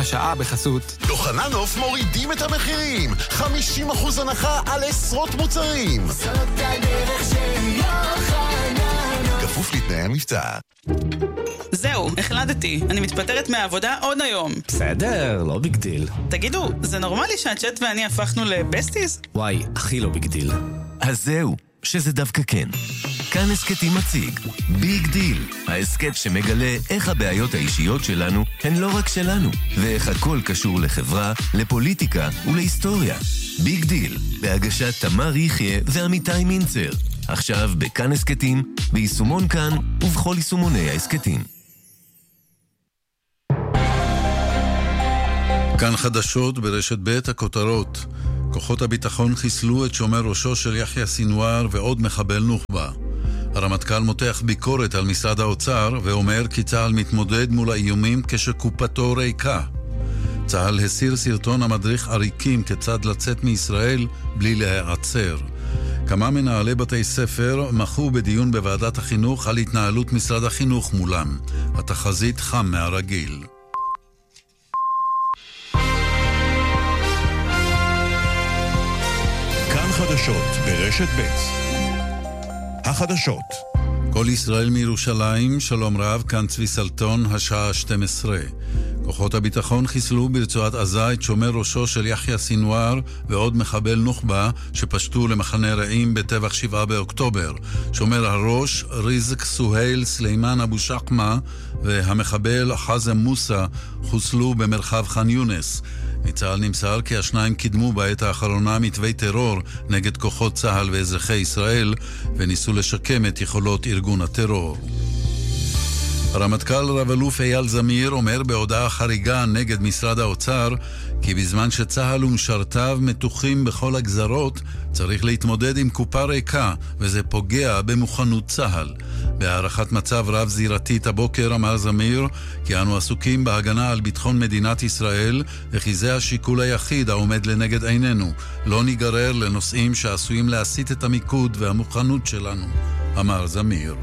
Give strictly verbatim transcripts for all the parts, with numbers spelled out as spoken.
השעה בחסות יוחננוף מורידים את המחירים, חמישים אחוז הנחה על עשרות מוצרים. זאת הדרך של יוחננוף, כפוף לתנאי המבצע. זהו, החלטתי. אני מתפטרת מהעבודה עוד היום. בסדר, לא ביג דיל. תגידו, זה נורמלי שהצ'אט ואני הפכנו לבסטיז? וואי, הכי לא ביג דיל. אז זהו, שזה דווקא כן. כאן הסקטים מציג ביג דיל, ההסקט שמגלה איך הבעיות האישיות שלנו הן לא רק שלנו, ואיך הכל קשור לחברה, לפוליטיקה ולהיסטוריה. ביג דיל, בהגשת תמר יחיה ועמיתי מינצר. עכשיו בכאן הסקטים, ביישומון כאן ובכל יישומוני ההסקטים. כאן חדשות ברשת ב' הכותרות. כוחות הביטחון חיסלו את שומר ראשו של יחיא סינואר ועוד מחבל נוח'בה. הרמטכ"ל מותח ביקורת על משרד האוצר ואומר כי צה"ל מתמודד מול האיומים כשקופתו ריקה. צה"ל הסיר סרטון המדריך עריקים כיצד לצאת מישראל בלי להיעצר. כמה מנהלי בתי ספר מחו בדיון בוועדת החינוך על התנהלות משרד החינוך מולם. התחזית חם מהרגיל. כאן חדשות ברשת ב' החדשות. כל ישראל מירושלים, שלום רב, כאן צבי סלטון, השעה שתים עשרה. כוחות הביטחון חיסלו ברצועת עזה את שומר ראשו של יחיא סינואר ועוד מחבל נוח'בה שפשטו למחנה רעים בטבח שבעה באוקטובר. שומר הראש ריזק סוהיל סלימן אבו שחמה והמחבל חזם מוסא חוסלו במרחב ח'אן יונס. מצה"ל נמסר כי השניים קידמו בעת האחרונה מתווי טרור נגד כוחות צה"ל ואזרחי ישראל וניסו לשקם את יכולות ארגון הטרור. הרמטכ"ל רב-אלוף אייל זמיר אומר בהודעה חריגה נגד משרד האוצר כי בזמן שצה"ל ומשרתיו מתוחים בכל הגזרות צריך להתמודד עם קופה ריקה וזה פוגע במוכנות צה"ל. בהערכת מצב רב זירתית הבוקר אמר זמיר כי אנו עסוקים בהגנה על ביטחון מדינת ישראל וכי זה השיקול היחיד העומד לנגד עינינו. לא ניגרר לנושאים שעשויים להסיט את המיקוד והמוכנות שלנו, אמר זמיר.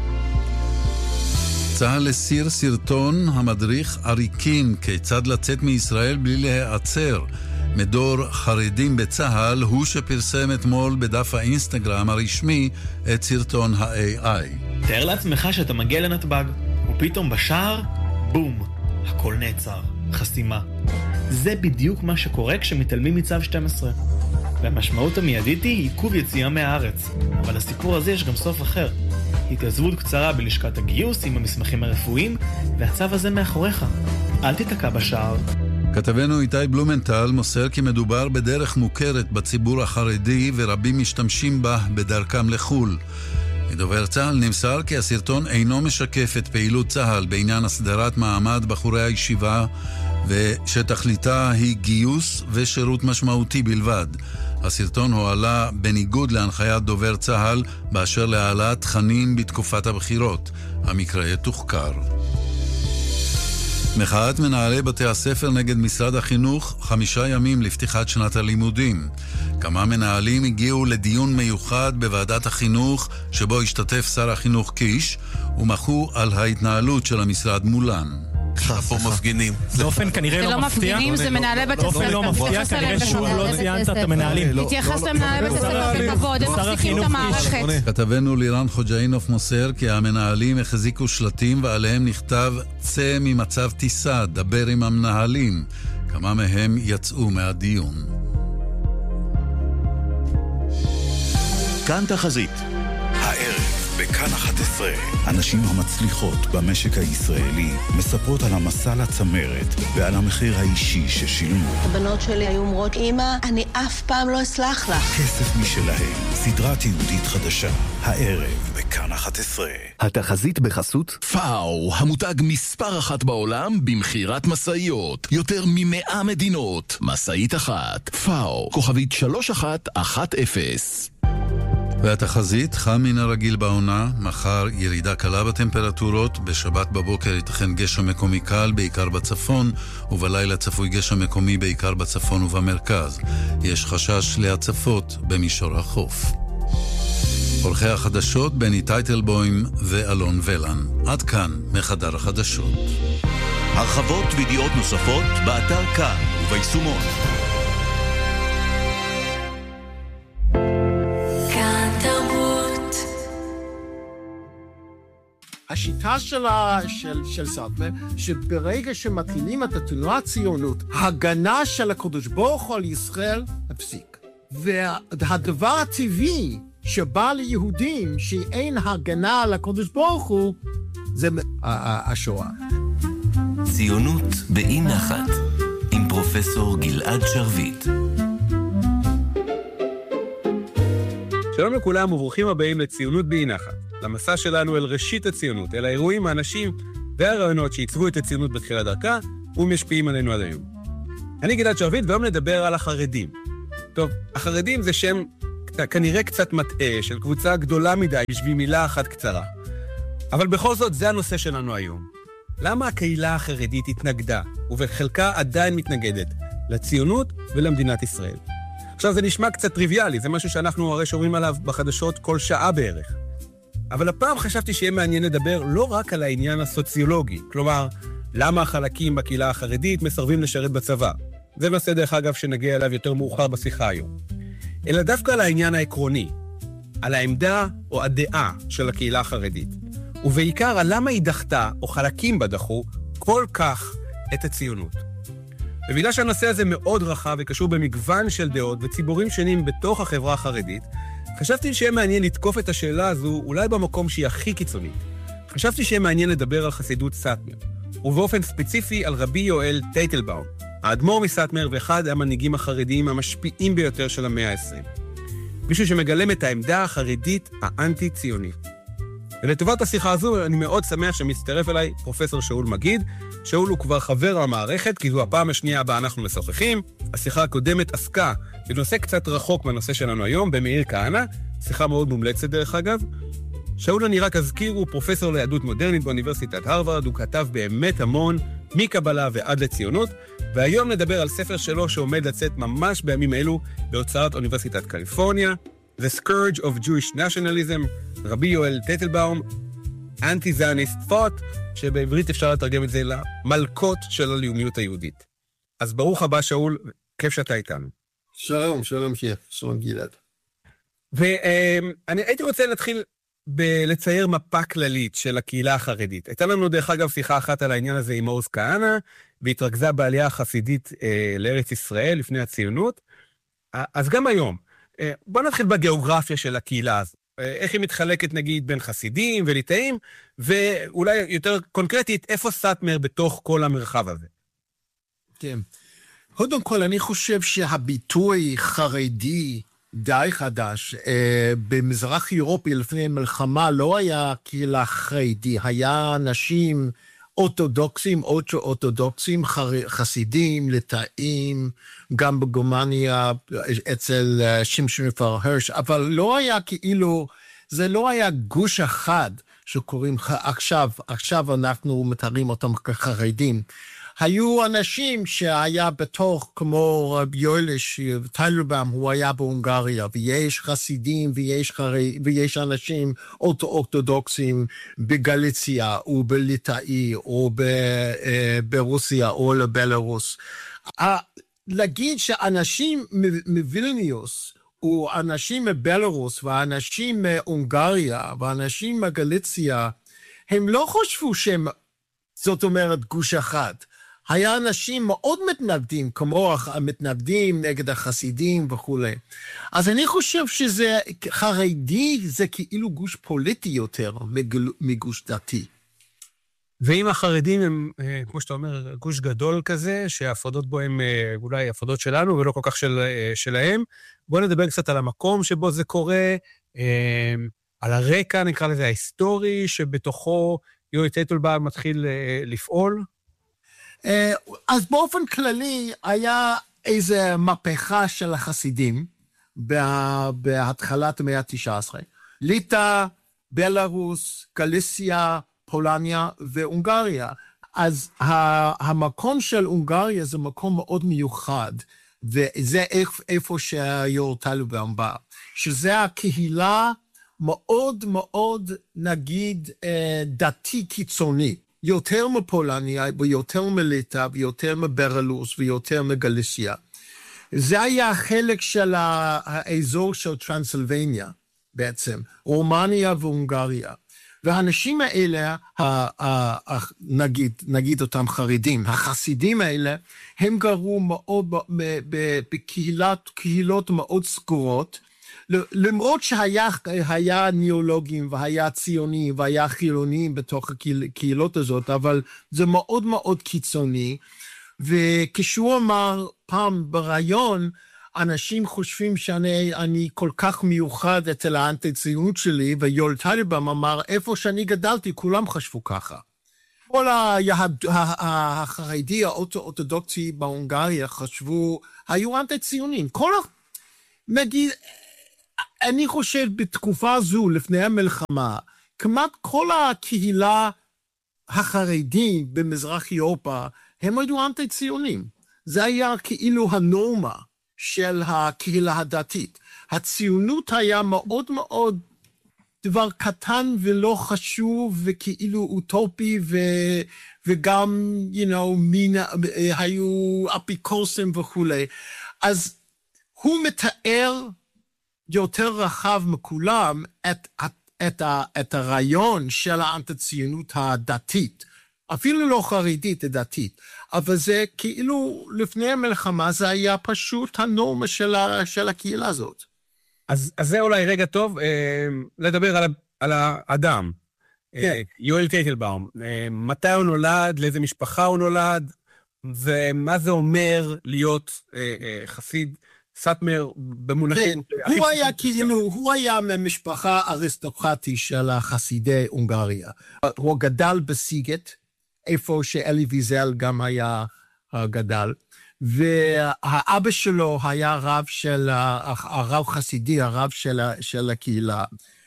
צה"ל הסיר סרטון המדריך עריקים כיצד לצאת מישראל בלי להיעצר. מדור חרדים בצה"ל הוא שפרסם אתמול בדף האינסטגרם הרשמי את סרטון ה-איי איי. תאר לעצמך שאתה מגיע לנתב"ג ופתאום בשער, בום, הכל נעצר, חסימה. זה בדיוק מה שקורה כשמתעלמים מצו שתים עשרה. והמשמעות המיידית היא עיכוב יציאה מהארץ. אבל לסיפור הזה יש גם סוף אחר. התייצבות קצרה בלשכת הגיוס עם המסמכים הרפואיים, והצו הזה מאחוריך. אל תתקע בשער. כתבנו איתי בלומנטל מוסר כי מדובר בדרך מוכרת בציבור החרדי ורבים משתמשים בה בדרכם לחול. מדובר צה"ל נמסר כי הסרטון אינו משקף את פעילות צה"ל בעניין הסדרת מעמד בחורי הישיבה ושתכליתה היא גיוס ושירות משמעותי בלבד. הסרטון הועלה בניגוד להנחיית דובר צה"ל באשר להעלאת תכנים בתקופת הבחירות. המקרה יתוחקר. מחאת מנהלי בתי הספר נגד משרד החינוך חמישה ימים לפתיחת שנת הלימודים. כמה מנהלים הגיעו לדיון מיוחד בוועדת החינוך שבו השתתף שר החינוך קיש ומחו על ההתנהלות של המשרד מולן. פה מפגינים. באופן כנראה לא מפתיע. זה לא מפגינים, זה מנהלי בית הספר. באופן לא מפתיע, כנראה שהוא לא ציינת את המנהלים. תתייחס למנהלי בית הספר בכבוד, הם מחזיקים את המערכת. כתבנו לירן חוג'אינוף מוסר כי המנהלים החזיקו שלטים ועליהם נכתב צא ממצב טיסה, דבר עם המנהלים. כמה מהם יצאו מהדיון. כאן תחזית. הערב בכאן אחת עשרה. הנשים המצליחות במשק הישראלי מספרות על המסע לצמרת ועל המחיר האישי ששילמו. הבנות שלי היו אומרות, אמא, אני אף פעם לא אסלח לך. כסף משלהם, סדרה תיעודית חדשה. הערב בכאן אחת עשרה. התחזית בחסות פאו, המותג מספר אחת בעולם במחירת מסעיות. יותר ממאה מדינות. מסעית אחת. פאו, כוכבית שלוש אחת אחת אפס. והתחזית חם מן הרגיל בעונה, מחר ירידה קלה בטמפרטורות, בשבת בבוקר ייתכן גשם מקומי קל בעיקר בצפון, ובלילה צפוי גשם מקומי בעיקר בצפון ובמרכז. יש חשש להצפות במישור החוף. עורכי החדשות בני טייטלבוים ואלון ולן. עד כאן מחדר החדשות. הרחבות וידיעות נוספות באתר כאן וביישומון. השיטה שלה, של, של סאטמר, שברגע שמתחילים את התנועה הציונות, הגנה של הקדוש ברוך הוא על ישראל הפסיק. והדבר הטבעי שבא ליהודים שאין הגנה על הקדוש ברוך הוא, זה השואה. ציונות באי נחת, עם פרופסור גלעד שרביט. שלום לכולם וברוכים הבאים לציונות באי נחת. למסע שלנו אל ראשית הציונות, אל האירועים, האנשים והרעיונות שעיצבו את הציונות בתחילת דרכה ומשפיעים עלינו עד היום. אני גלעד שרביט, והיום נדבר על החרדים. טוב, החרדים זה שם כנראה קצת מטעה של קבוצה גדולה מדי בשביל מילה אחת קצרה. אבל בכל זאת זה הנושא שלנו היום. למה הקהילה החרדית התנגדה, ובחלקה עדיין מתנגדת, לציונות ולמדינת ישראל? עכשיו זה נשמע קצת טריוויאלי, זה משהו שאנחנו הרי שומעים עליו בחדשות כל שעה בערך. אבל הפעם חשבתי שיהיה מעניין לדבר לא רק על העניין הסוציולוגי, כלומר, למה החלקים בקהילה החרדית מסרבים לשרת בצבא. זה נושא דרך אגב שנגיע אליו יותר מאוחר בשיחה היום. אלא דווקא על העניין העקרוני, על העמדה או הדעה של הקהילה החרדית. ובעיקר על למה היא דחתה, או חלקים בה דחו, כל כך את הציונות. ובגלל שהנושא הזה מאוד רחב וקשור במגוון של דעות וציבורים שונים בתוך החברה החרדית, חשבתי שיהיה מעניין לתקוף את השאלה הזו אולי במקום שהיא הכי קיצונית. חשבתי שיהיה מעניין לדבר על חסידות סאטמר, ובאופן ספציפי על רבי יואל טייטלבאום, האדמו"ר מסאטמר ואחד המנהיגים החרדיים המשפיעים ביותר של המאה ה-עשרים. מישהו שמגלם את העמדה החרדית האנטי-ציונית. ולטובת השיחה הזו אני מאוד שמח שמצטרף אליי פרופסור שאול מגיד. שאול הוא כבר חבר המערכת, כי זו הפעם השנייה הבאה אנחנו משוחחים. השיחה הקודמת עסקה בנושא קצת רחוק מהנושא שלנו היום, במאיר כהנא, שיחה מאוד מומלצת דרך אגב. שאול אני רק אזכיר, הוא פרופסור ליהדות מודרנית באוניברסיטת הרווארד, הוא כתב באמת המון, מקבלה ועד לציונות, והיום נדבר על ספר שלו שעומד לצאת ממש בימים אלו בהוצאת אוניברסיטת קליפורניה, The Scourge of Jewish Nationalism, רבי יואל טייטלבאום, Anti-Zionist Thought, שבעברית אפשר לתרגם את זה למלכות של הלאומיות היהודית. אז ברוך הבא שאול, כיף שאתה איתנו. שלום, שלום שיר, שלום גלעד. ואני הייתי רוצה להתחיל בלצייר מפה כללית של הקהילה החרדית. הייתה לנו דרך אגב שיחה אחת על העניין הזה עם מעוז כהנא, והתרכזה בעלייה החסידית אה, לארץ ישראל לפני הציונות. אז גם היום, אה, בוא נתחיל בגיאוגרפיה של הקהילה הזו. אה, איך היא מתחלקת נגיד בין חסידים וליטאים, ואולי יותר קונקרטית, איפה סאטמר בתוך כל המרחב הזה? כן. קודם כל, אני חושב שהביטוי חרדי די חדש, אה, במזרח אירופי לפני מלחמה לא היה קהילה חרדי, היה אנשים אורתודוקסים, אורתודוקסים, חסידים, ליטאים, גם בגרמניה אצל שמשון רפאל הירש, אבל לא היה כאילו, זה לא היה גוש אחד שקוראים עכשיו, עכשיו אנחנו מתארים אותם כחרדים. היו אנשים שהיה בתוך, כמו רבי יואל טייטלבאום, הוא היה בהונגריה, ויש חסידים, ויש, חרי, ויש אנשים אורתודוקסים בגליציה, או בליטאי, או ברוסיה, או לבלרוס. להגיד שאנשים מווילניוס, או אנשים מבלרוס, ואנשים מהונגריה, ואנשים מגליציה, הם לא חושבו שהם, זאת אומרת, גוש אחד. היה אנשים מאוד מתנגדים, כמו המתנגדים נגד החסידים וכו'. אז אני חושב שזה, חרדי זה כאילו גוש פוליטי יותר מגוש דתי. ואם החרדים הם, כמו שאתה אומר, גוש גדול כזה, שההפרדות בו הם אולי הפרדות שלנו ולא כל כך של, שלהם, בואו נדבר קצת על המקום שבו זה קורה, על הרקע, נקרא לזה ההיסטורי, שבתוכו יואל טייטלבאום מתחיל לפעול. אז באופן כללי היה איזו מהפכה של החסידים בהתחלת המאה ה-תשע עשרה. ליטא, בלרוס, גליציה, פולניה והונגריה. אז המקום של הונגריה זה מקום מאוד מיוחד, וזה איפה שיואל טייטלבאום בא, שזה הקהילה מאוד מאוד, נגיד, דתי קיצוני. יותר מפולניה, ויותר מליטא, ויותר מברלוס, ויותר מגליסיה. זה היה החלק של האזור של טרנסילבניה, בעצם, רומניה והונגריה. והאנשים האלה, נגיד, נגיד אותם חרדים, החסידים האלה, הם גרו מאוד בקהילות, קהילות מאוד סגורות, למרות שהיה היה ניאולוגים והיה ציונים והיה חילונים בתוך הקהילות הזאת, אבל זה מאוד מאוד קיצוני, וכשהוא אמר פעם ברעיון, אנשים חושבים שאני אני כל כך מיוחד אצל האנטי-ציונות שלי, ויואל טייטלבאום אמר, איפה שאני גדלתי, כולם חשבו ככה. כל היהד, החרדי, האורתודוקסי בהונגריה חשבו, היו אנטי-ציונים. כל, נגיד, אני חושב בתקופה זו, לפני המלחמה, כמעט כל הקהילה החרדים במזרח אירופה, הם היו אנטי-ציונים. זה היה כאילו הנורמה של הקהילה הדתית. הציונות היה מאוד מאוד דבר קטן ולא חשוב, וכאילו אוטופי, ו, וגם, you know, מין, היו אפיקורסים וכולי. אז הוא מתאר יותר רחב מכולם את, את, את, את הרעיון של האנטי-ציונות הדתית. אפילו לא חרדית, דתית, אבל זה כאילו לפני המלחמה זה היה פשוט הנורמה של, ה, של הקהילה הזאת. אז, אז זה אולי רגע טוב אה, לדבר על, על האדם, כן. אה, יואל טייטלבאום. אה, מתי הוא נולד, לאיזה משפחה הוא נולד, ומה זה אומר להיות אה, אה, חסיד סאטמר במונחים... הוא היה כאילו, הוא היה ממשפחה אריסטוקרטית של החסידי הונגריה. הוא גדל בסיגט, איפה שאלי ויזל גם היה גדל, והאבא שלו היה רב של, הרב חסידי, הרב של, של הקהילה,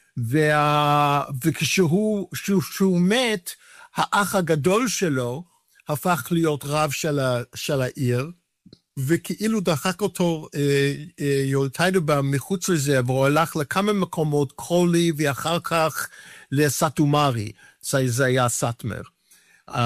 וה, וכשהוא שהוא, שהוא מת, האח הגדול שלו הפך להיות רב של, של העיר, וכאילו דחק אותו יואל טייטלבאום מחוץ לזה, והוא הלך לכמה מקומות, קרולי, ואחר כך לסאטומרי, זה היה סאטמר. Um,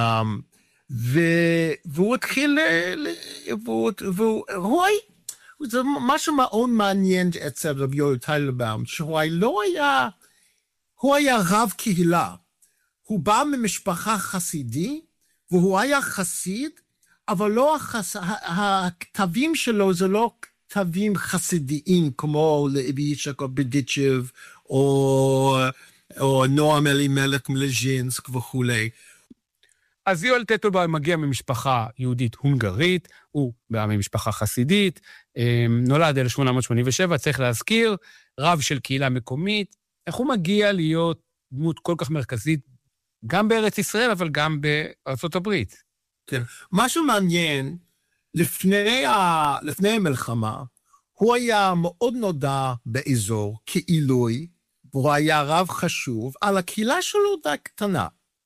ו- והוא התחיל, והוא, והוא, והוא, זה משהו מאוד מעניין אצל רבי יואל טייטלבאום, שהוא לא היה, הוא היה רב קהילה, הוא בא ממשפחה חסידי, והוא היה חסיד, אבל לא החס... הכתבים שלו זה לא כתבים חסידיים, כמו לאבי יצחק או בדיצ'ב, או, או נועם אלימלך מלז'ינסק וכולי. אז יואל טייטלבאום מגיע ממשפחה יהודית הונגרית, הוא בא ממשפחה חסידית, נולד אלף שמונה מאות שמונים ושבע, צריך להזכיר, רב של קהילה מקומית, איך הוא מגיע להיות דמות כל כך מרכזית, גם בארץ ישראל, אבל גם בארצות הברית. כן. משהו מעניין, לפני, ה... לפני המלחמה, הוא היה מאוד נודע באזור כעילוי, והוא היה רב חשוב, על הקהילה שלו די קטנה.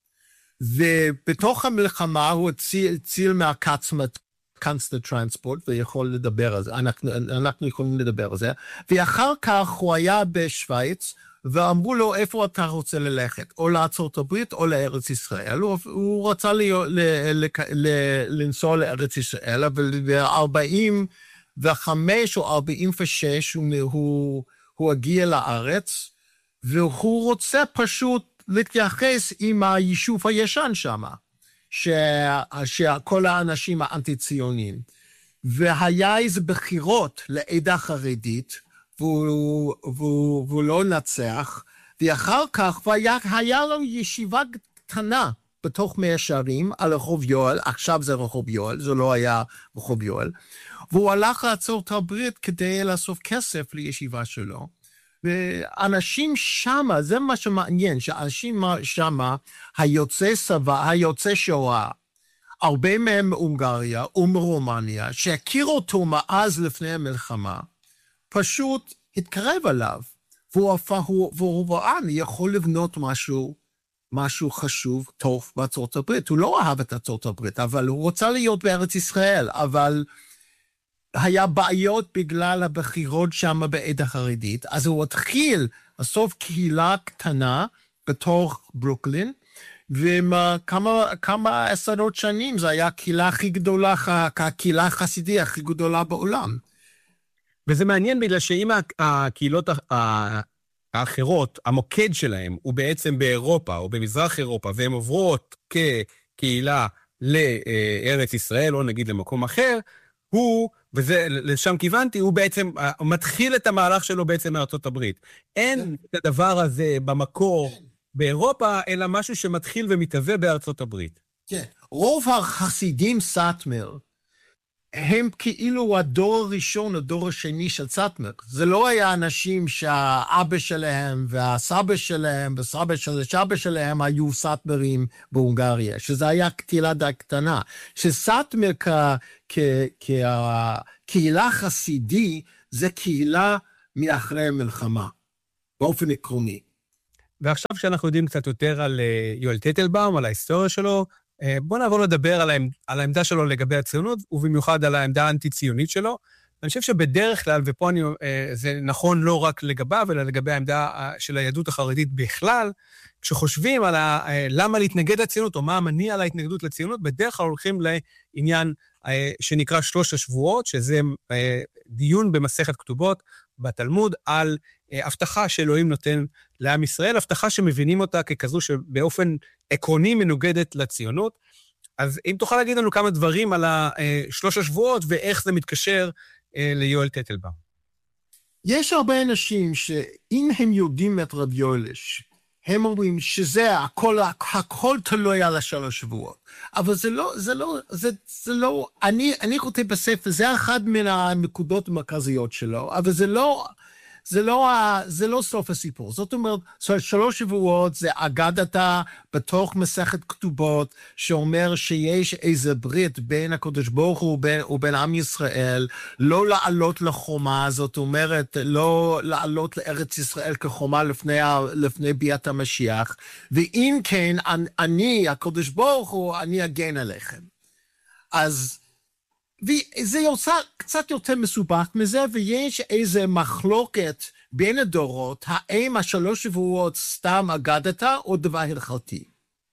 ובתוך המלחמה הוא הציל, הציל מהקצמת קאנסטר טרנספורט, ויכול לדבר על זה, אנחנו, אנחנו יכולים לדבר על זה, ואחר כך הוא היה בשוויץ, ואמרו לו איפה אתה רוצה ללכת, או לארצות הברית או לארץ ישראל, הוא, הוא רצה להיות, ל, ל, ל, לנסוע לארץ ישראל, אבל ב-ארבעים וחמש או ארבעים ושש הוא, הוא, הוא הגיע לארץ, והוא רוצה פשוט להתייחס עם היישוב הישן שם, שכל האנשים האנטי-ציונים. והיה איזה בחירות לעדה חרדית, והוא, והוא, והוא לא נצח, ואחר כך היה, היה לו ישיבה קטנה בתוך מאה שערים על רחוב יואל, עכשיו זה רחוב יואל, זה לא היה רחוב יואל, והוא הלך לארצות הברית כדי לאסוף כסף לישיבה שלו, ואנשים שמה, זה מה שמעניין, שאנשים שמה, היוצא סבא, היוצא שואה, הרבה מהם מהונגריה ומרומניה, שהכירו אותו מאז לפני המלחמה, פשוט התקרב עליו, והוא, והוא, והוא ראה, אני יכול לבנות משהו, משהו חשוב, טוב בארצות הברית. הוא לא אהב את ארצות הברית, אבל הוא רוצה להיות בארץ ישראל, אבל היה בעיות בגלל הבחירות שם בעדה החרדית, אז הוא התחיל לסוף קהילה קטנה בתוך ברוקלין, וכמה כמה עשרות שנים זה היה הקהילה הכי גדולה, הקהילה החסידית הכי גדולה בעולם. וזה מעניין בגלל שאם הקהילות האחרות, המוקד שלהם הוא בעצם באירופה או במזרח אירופה, והן עוברות כקהילה לארץ ישראל, או נגיד למקום אחר, הוא, וזה, לשם כיוונתי, הוא בעצם מתחיל את המהלך שלו בעצם מארצות הברית. אין את הדבר הזה במקור באירופה, אלא משהו שמתחיל ומתהווה בארצות הברית. כן, רוב החסידים סאטמר, הם כאילו הדור הראשון, הדור השני של סאטמר. זה לא היה אנשים שהאבא שלהם והסבא שלהם והסבא של הסבא שלהם היו סאטמרים בהונגריה, שזה היה קהילה די קטנה. שסאטמר כקהילה חסידי, זה קהילה מאחרי המלחמה, באופן עקרוני. ועכשיו שאנחנו יודעים קצת יותר על יואל טייטלבאום, על ההיסטוריה שלו, בואו נעבור לדבר על, העמד, על העמדה שלו לגבי הציונות, ובמיוחד על העמדה האנטי-ציונית שלו. אני חושב שבדרך כלל, ופה אני, זה נכון לא רק לגביו, אלא לגבי העמדה של היהדות החרדית בכלל, כשחושבים על ה, למה להתנגד לציונות, או מה המניע להתנגדות לציונות, בדרך כלל הולכים לעניין שנקרא שלוש השבועות, שזה דיון במסכת כתובות בתלמוד, על הבטחה שאלוהים נותן לעם ישראל, הבטחה שמבינים אותה ככזו שבאופן עקרוני מנוגדת לציונות. אז אם תוכל להגיד לנו כמה דברים על שלוש השבועות, ואיך זה מתקשר ליואל טייטלבאום. יש הרבה אנשים שאם הם יודעים את רב יואלש, הם אומרים שזה הכל, הכל תלוי על השלוש שבועות. אבל זה לא, זה לא, זה, זה לא, אני, אני כותב בספר, זה אחד מן הנקודות המרכזיות שלו, אבל זה לא, זה לא, זה לא סוף הסיפור. זאת אומרת, שלוש שבועות זה אגדתה בתוך מסכת כתובות, שאומר שיש איזה ברית בין הקדוש ברוך הוא ובין, ובין עם ישראל, לא לעלות לחומה, זאת אומרת, לא לעלות לארץ ישראל כחומה לפני, לפני ביאת המשיח, ואם כן, אני, הקדוש ברוך הוא, אני אגן עליכם. אז, וזה יוצא קצת יותר מסובך מזה, ויש איזו מחלוקת בין הדורות, האם השלוש שבועות סתם אגדתה או דבר הלכתי.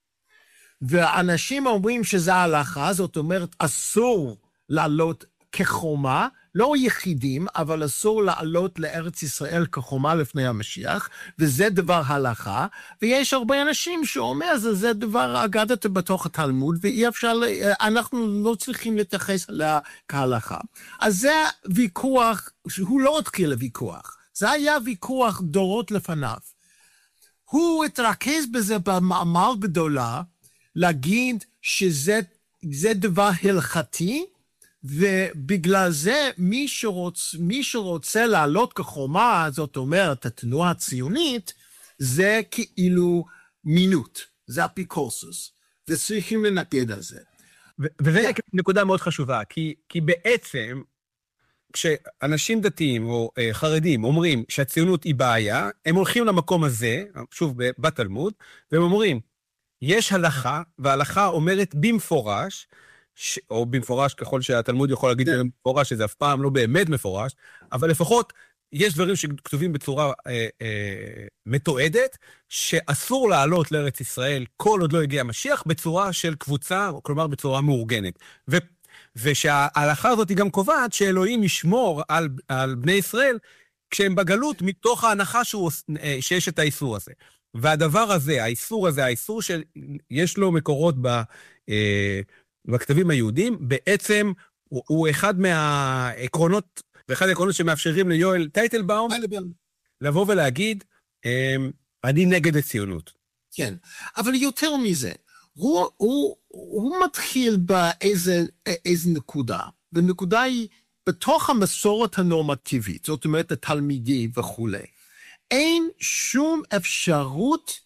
ואנשים אומרים שזה ההלכה, זאת אומרת, אסור לעלות כחומה, לא יחידים, אבל אסור לעלות לארץ ישראל כחומה לפני המשיח, וזה דבר הלכה, ויש הרבה אנשים שאומר, זה, זה דבר אגדת בתוך התלמוד, ואי אפשר, אנחנו לא צריכים להתייחס אליה כהלכה. אז זה ויכוח, שהוא לא התחיל לוויכוח, זה היה ויכוח דורות לפניו. הוא התרכז בזה במאמר גדולה, להגיד שזה זה דבר הלכתי, ובגלל זה מי שרוצ, מי שרוצה לעלות כחומה, זאת אומרת, התנועה הציונית, זה כאילו מינות, זה אפיקורסוס, וצריכים לנגד על זה. וזה נקודה מאוד חשובה, כי, כי בעצם, כשאנשים דתיים או חרדים אומרים שהציונות היא בעיה, הם הולכים למקום הזה, שוב בתלמוד, והם אומרים, יש הלכה, וההלכה אומרת במפורש, ש... או במפורש ככל שהתלמוד יכול להגיד במפורש, שזה אף פעם לא באמת מפורש, אבל לפחות יש דברים שכתובים בצורה אה, אה, מתועדת, שאסור לעלות לארץ ישראל כל עוד לא הגיע המשיח, בצורה של קבוצה, כלומר בצורה מאורגנת. ו... ושההלכה הזאת היא גם קובעת שאלוהים ישמור על, על בני ישראל, כשהם בגלות מתוך ההנחה שהוא, שיש את האיסור הזה. והדבר הזה, האיסור הזה, האיסור שיש לו מקורות ב... אה, בכתבים היהודים, בעצם הוא, הוא אחד מהעקרונות, ואחד העקרונות שמאפשרים ליואל טייטלבאום, לבוא ולהגיד, אני נגד הציונות. כן, אבל יותר מזה, הוא, הוא, הוא מתחיל באיזה איזה נקודה, ונקודה היא בתוך המסורת הנורמטיבית, זאת אומרת התלמידי וכו'. אין שום אפשרות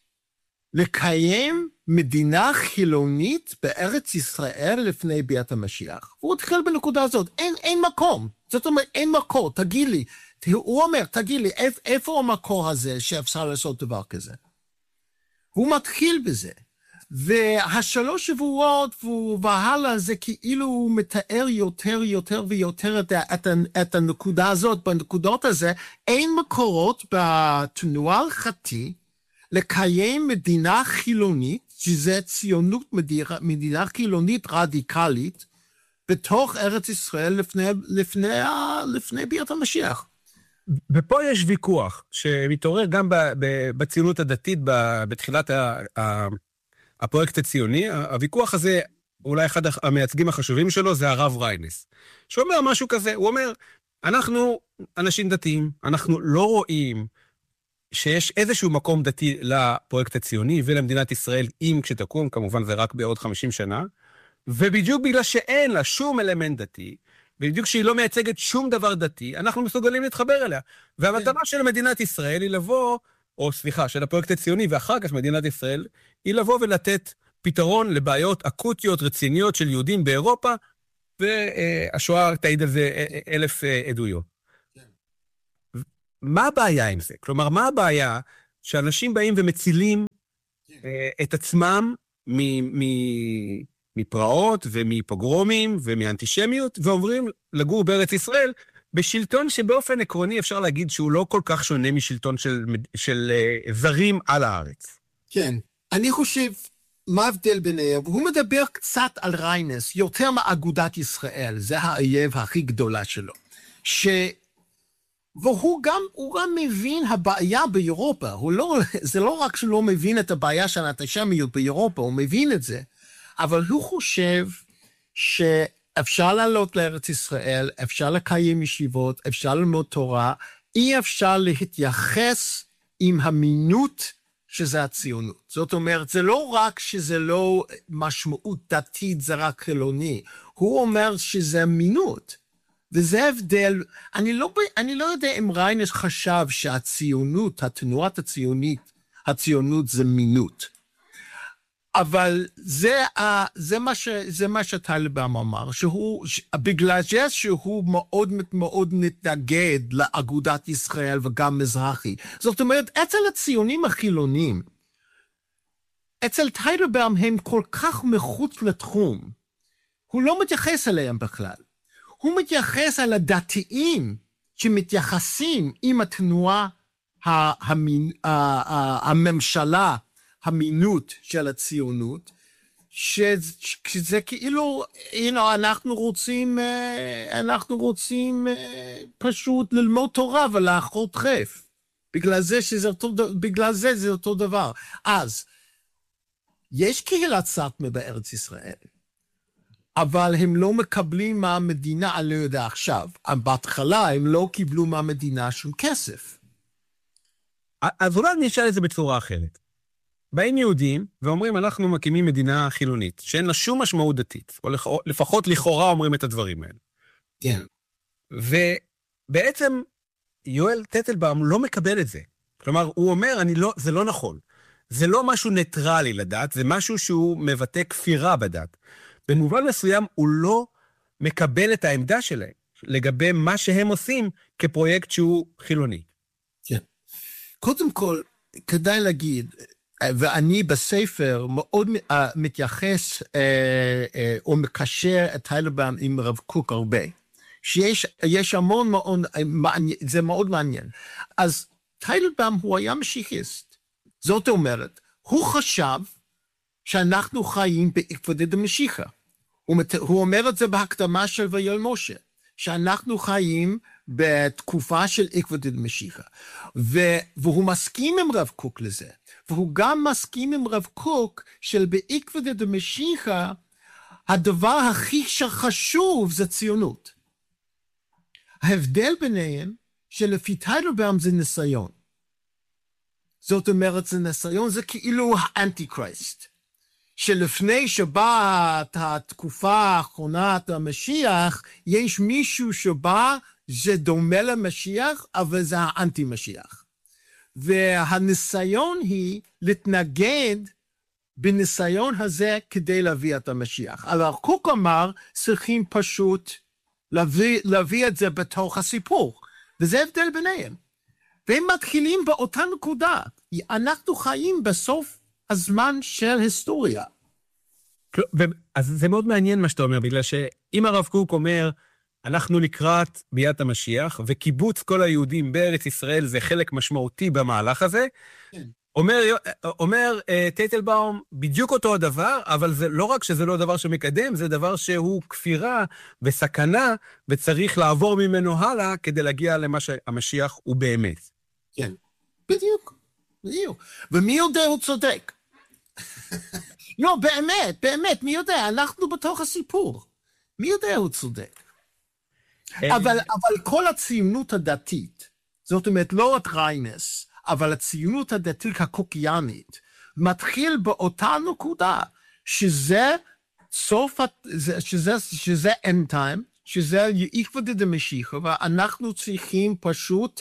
לקיים מדינה חילונית בארץ ישראל לפני ביאת המשיח. הוא התחיל בנקודה הזאת, אין, אין מקום. זאת אומרת, אין מקור, תגיד לי. הוא אומר, תגיד לי, איפ, איפה המקור הזה שאפשר לעשות דבר כזה? הוא מתחיל בזה. והשלוש שבועות והלאה זה כאילו הוא מתאר יותר, יותר ויותר את, את, את הנקודה הזאת. בנקודות הזה אין מקורות בתנועה הלכתית, לקיים מדינה חילונית, שזה ציונות מדינה, מדינה חילונית רדיקלית, בתוך ארץ ישראל לפני, לפני, לפני ביאת המשיח. ופה יש ויכוח שמתעורר גם בציונות הדתית, בתחילת הפרויקט הציוני. הוויכוח הזה, אולי אחד המייצגים החשובים שלו, זה הרב ריינס, שאומר משהו כזה, הוא אומר, אנחנו אנשים דתיים, אנחנו לא רואים שיש איזשהו מקום דתי לפרויקט הציוני ולמדינת ישראל, אם כשתקום, כמובן זה רק בעוד חמישים שנה, ובדיוק בגלל שאין לה שום אלמנט דתי, ובדיוק שהיא לא מייצגת שום דבר דתי, אנחנו מסוגלים להתחבר אליה. והמטרה של מדינת ישראל היא לבוא, או סליחה, של הפרויקט הציוני, ואחר כך מדינת ישראל, היא לבוא ולתת פתרון לבעיות אקוטיות, רציניות של יהודים באירופה, והשואה תעיד על זה אלף עדויות. מה הבעיה עם זה? כלומר, מה הבעיה שאנשים באים ומצילים את עצמם מפרעות ומפוגרומים ומאנטישמיות, ואומרים לגור בארץ ישראל, בשלטון שבאופן עקרוני אפשר להגיד שהוא לא כל כך שונה משלטון של, של זרים על הארץ. כן, אני חושב, מה ההבדל ביניהם? הוא מדבר קצת על ריינס, יותר מאגודת ישראל, זה האויב הכי גדולה שלו, ש... והוא גם, הוא גם מבין הבעיה באירופה, הוא לא, זה לא רק שהוא לא מבין את הבעיה של האנטישמיות באירופה, הוא מבין את זה, אבל הוא חושב שאפשר לעלות לארץ ישראל, אפשר לקיים ישיבות, אפשר ללמוד תורה, אי אפשר להתייחס עם המינות שזה הציונות. זאת אומרת, זה לא רק שזה לא משמעות דתית, זה רק חילוני, הוא אומר שזה מינות. וזה הבדל, אני לא, אני לא יודע אם ריינס חשב שהציונות, התנועת הציונית, הציונות זה מינות. אבל זה, זה מה ש, זה מה שטיילבאום אמר, שהוא, בגלל זה שהוא מאוד מאוד מתנגד לאגודת ישראל וגם מזרחי. זאת אומרת, אצל הציונים החילונים, אצל טיילבאום הם כל כך מחוץ לתחום, הוא לא מתייחס אליהם בכלל. הוא מתייחס על הדתיים שמתייחסים עם התנועה, המין, הממשלה, המינות של הציונות, שזה כאילו, you know, אנחנו רוצים, אנחנו רוצים פשוט ללמוד תורה ולאכול טרף. בגלל זה שזה אותו, בגלל זה זה אותו דבר. אז, יש קהילת סאטמר בארץ ישראל, אבל הם לא מקבלים מהמדינה, אני לא יודע עכשיו, בהתחלה הם לא קיבלו מהמדינה שום כסף. אז אולי אני אשאל את זה בצורה אחרת. באים יהודים ואומרים, אנחנו מקימים מדינה חילונית, שאין לה שום משמעות דתית, או לפחות לכאורה אומרים את הדברים האלה. כן. ובעצם יואל טטלבאום לא מקבל את זה. כלומר, הוא אומר, אני לא, זה לא נכון. זה לא משהו ניטרלי לדת, זה משהו שהוא מבטא כפירה בדת. במובן מסוים הוא לא מקבל את העמדה שלהם, לגבי מה שהם עושים כפרויקט שהוא חילוני. כן. קודם כל, כדאי להגיד, ואני בספר מאוד מתייחס או מקשר את טיילבאום עם רב קוק הרבה, שיש יש המון מאוד, זה מאוד מעניין. אז טיילבאום הוא היה משיחיסט. זאת אומרת, הוא חשב שאנחנו חיים בעקבותא דמשיחא. הוא אומר את זה בהקדמה של ויואל משה, שאנחנו חיים בתקופה של עקבותא דמשיחא. והוא מסכים עם רב קוק לזה. והוא גם מסכים עם רב קוק של בעקבותא דמשיחא, הדבר הכי חשוב זה ציונות. ההבדל ביניהם שלפי טיילבאום זה ניסיון. זאת אומרת, זה ניסיון, זה כאילו האנטי-קריסט. שלפני שבאה התקופה האחרונה המשיח, יש מישהו שבא, זה דומה למשיח, אבל זה האנטי-משיח. והניסיון היא להתנגד בניסיון הזה כדי להביא את המשיח. אבל קוק אמר, צריכים פשוט להביא, להביא את זה בתוך הסיפור. וזה הבדל ביניהם. והם מתחילים באותה נקודה. אנחנו חיים בסוף הזמן של היסטוריה. אז זה מאוד מעניין מה שאתה אומר, בגלל שאם הרב קוק אומר, אנחנו לקראת ביאת המשיח, וקיבוץ כל היהודים בארץ ישראל זה חלק משמעותי במהלך הזה, כן. אומר, אומר טייטלבאום בדיוק אותו הדבר, אבל זה לא רק שזה לא דבר שמקדם, זה דבר שהוא כפירה וסכנה, וצריך לעבור ממנו הלאה כדי להגיע למה שהמשיח הוא באמת. כן, בדיוק, בדיוק. ומי יודע הוא צודק? לא, באמת, באמת, מי יודע? אנחנו בתוך הסיפור. מי יודע הוא צודק? אבל, אבל כל הציונות הדתית, זאת אומרת, לא את ריינס, אבל הציונות הדתית הקוקיאנית, מתחיל באותה נקודה, שזה סוף, שזה, שזה end time, שזה יקוודד המשיח, ואנחנו צריכים פשוט,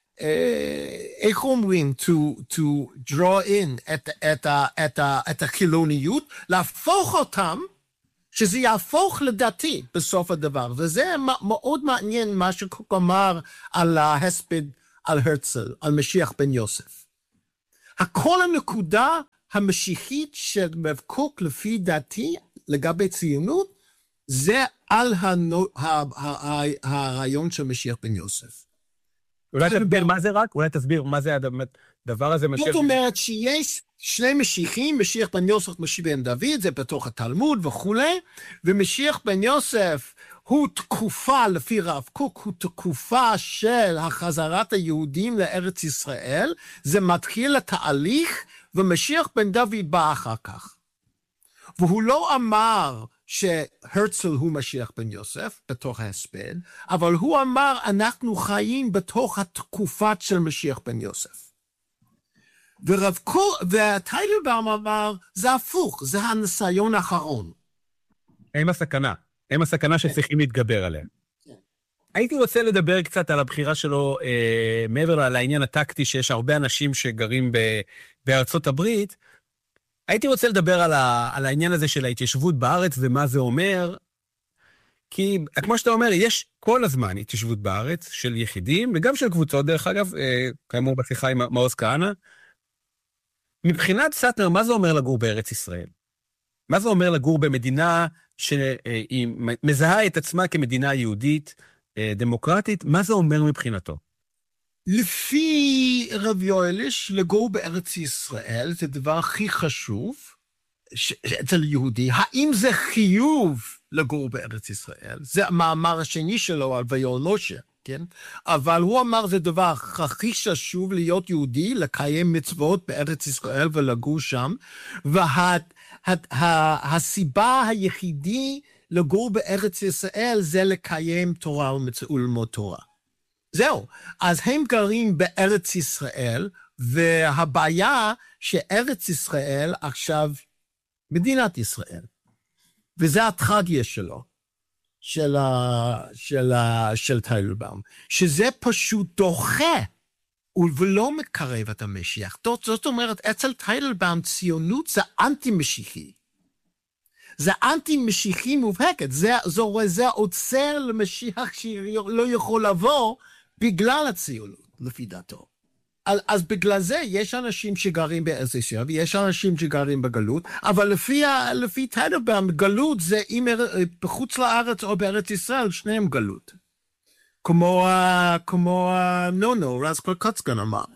איך אומרים, to, to draw in את, את, את, את החילוניות, להפוך אותם, שזה יהפוך לדתי בסוף הדבר, וזה מאוד מעניין מה שקוק אמר על ההספד, על הרצל, על משיח בן יוסף. הכל הנקודה המשיחית של רב קוק לפי דעתי לגבי ציונות, זה על הנו, הרעיון של משיח בן יוסף. אולי תסביר מה זה רק? אולי תסביר מה זה הדבר הזה? זאת אומרת שיש שני משיחים, משיח בן יוסף, משיח בן דוד, זה בתוך התלמוד וכו', ומשיח בן יוסף הוא תקופה, לפי רב קוק, הוא תקופה של החזרת היהודים לארץ ישראל, זה מתחיל התהליך, ומשיח בן דוד בא אחר כך. והוא לא אמר שהרצל הוא משיח בן יוסף, בתוך ההספד, אבל הוא אמר, אנחנו חיים בתוך התקופה של משיח בן יוסף. ורב קוק, וטייטלבאום אמר, זה הפוך, זה הניסיון האחרון. הם הסכנה, הם הסכנה שצריכים להתגבר עליה. הייתי רוצה לדבר קצת על הבחירה שלו, אה, מעבר לעניין הטקטי, שיש הרבה אנשים שגרים ב, בארצות הברית, הייתי רוצה לדבר על, ה, על העניין הזה של ההתיישבות בארץ ומה זה אומר, כי כמו שאתה אומר, יש כל הזמן התיישבות בארץ של יחידים, וגם של קבוצות, דרך אגב, אה, כאמור בשיחה עם מעוז כהנא, מבחינת סטנר, מה זה אומר לגור בארץ ישראל? מה זה אומר לגור במדינה שהיא מזהה את עצמה כמדינה יהודית, דמוקרטית? מה זה אומר מבחינתו? לפי רב יואליש, לגור בארץ ישראל זה הדבר הכי חשוב אצל יהודי. האם זה חיוב לגור בארץ ישראל? זה המאמר השני שלו על ויולושה. כן? אבל הוא אמר זה דבר הכי חשוב להיות יהודי, לקיים מצוות בארץ ישראל ולגור שם, והסיבה היחידי לגור בארץ ישראל זה לקיים תורה וללמוד תורה. זהו, אז הם גרים בארץ ישראל, והבעיה שארץ ישראל עכשיו מדינת ישראל, וזה הטרגדיה שלו. של ה, של ה, של טייטלבאום, שזה פשוט דוחה ולא מקרב את המשיח. זאת אומרת, אצל טייטלבאום ציונות זה אנטי-משיחי. זה אנטי-משיחי מובהקת. זה, זו, זה עוצר למשיח שלא יכול לבוא בגלל הציונות, לפי דעתו. אז בגלל זה יש אנשים שגרים בארץ ישראל, ויש אנשים שגרים בגלות, אבל לפי, לפי טייטלבאום, גלות זה אם בחוץ לארץ או בארץ ישראל, שניהם גלות. כמו, כמו נונו, רז קלקוצקן אמר.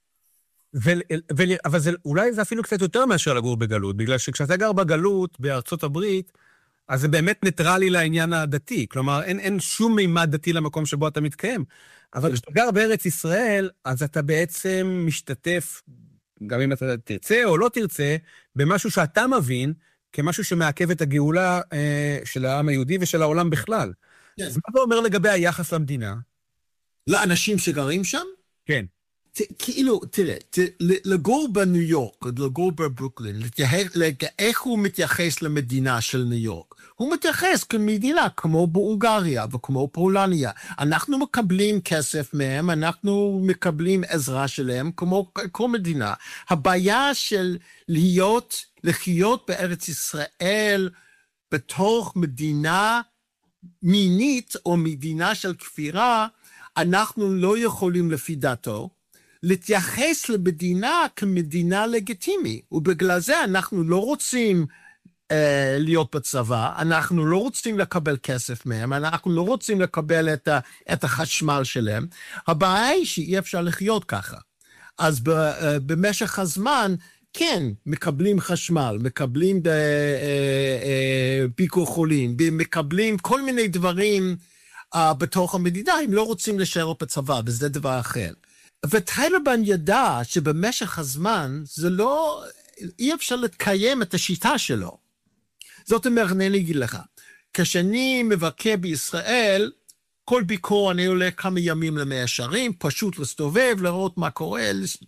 אבל זה, אולי זה אפילו קצת יותר מאשר לגור בגלות, בגלל שכשאתה גר בגלות בארצות הברית, אז זה באמת ניטרלי לעניין הדתי, כלומר אין, אין שום מימד דתי למקום שבו אתה מתקיים. אבל כשאתה גר בארץ ישראל, אז אתה בעצם משתתף, גם אם אתה תרצה או לא תרצה, במשהו שאתה מבין, כמשהו שמעכב את הגאולה אה, של העם היהודי ושל העולם בכלל. Yes. אז מה זה אומר לגבי היחס למדינה? לאנשים שגרים שם? כן. ת, כאילו, תראה, ת, לגור בניו יורק, לגור בברוקלין, איך הוא מתייחס למדינה של ניו יורק? הוא מתייחס כמדינה, כמו בהונגריה וכמו פולניה. אנחנו מקבלים כסף מהם, אנחנו מקבלים עזרה שלהם, כמו כל מדינה. הבעיה של להיות, לחיות בארץ ישראל, בתוך מדינה מינית או מדינה של כפירה, אנחנו לא יכולים לפי דעתו, להתייחס למדינה כמדינה לגיטימית, ובגלל זה אנחנו לא רוצים uh, להיות בצבא, אנחנו לא רוצים לקבל כסף מהם, אנחנו לא רוצים לקבל את, ה, את החשמל שלהם, הבעיה היא שאי אפשר לחיות ככה. אז במשך הזמן, כן, מקבלים חשמל, מקבלים ביקור חולים, מקבלים כל מיני דברים בתוך המדינה, הם לא רוצים להישאר בצבא, וזה דבר אחר. וטליבאן ידע שבמשך הזמן, זה לא, אי אפשר לקיים את השיטה שלו. זאת אומרת, אני אגיד לך, כשאני מבקר בישראל, כל ביקור אני עולה כמה ימים למאה שערים, פשוט להסתובב, לראות מה קורה,